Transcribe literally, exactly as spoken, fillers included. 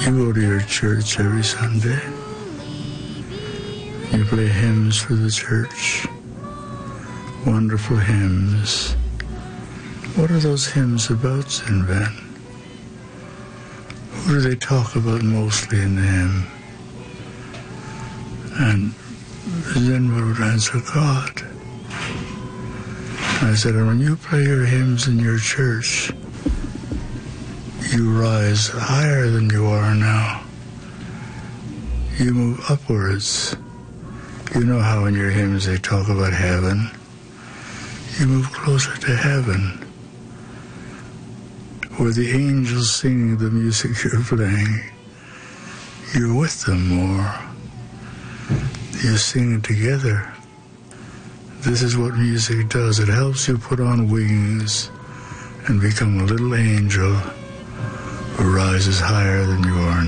You go to your church every Sunday. You play hymns for the church. Wonderful hymns. What are those hymns about, Sin Ben? Who do they talk about mostly in the hymn? And Zinma would answer, God. And I said, and when you play your hymns in your church, you rise higher than you are now. You move upwards. You know how in your hymns they talk about heaven. You move closer to heaven, where the angels singing the music you're playing, you're with them more. You're singing together. This is what music does. It helps you put on wings and become a little angel who rises higher than you are